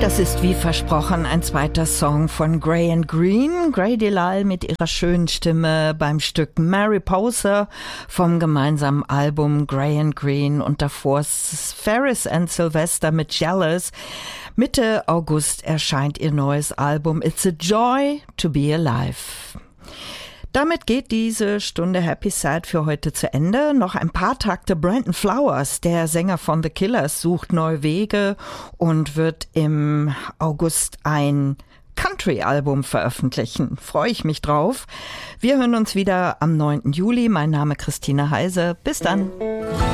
Das ist wie versprochen ein zweiter Song von Gray & Green. Gray Delal mit ihrer schönen Stimme beim Stück Mariposa vom gemeinsamen Album Gray & Green und davor Ferris & Sylvester mit Jealous. Mitte August erscheint ihr neues Album It's a Joy to be Alive. Damit geht diese Stunde Happy Sad für heute zu Ende. Noch ein paar Takte. Brandon Flowers, der Sänger von The Killers, sucht neue Wege und wird im August ein Country-Album veröffentlichen. Freue ich mich drauf. Wir hören uns wieder am 9. Juli. Mein Name ist Christine Heise. Bis dann.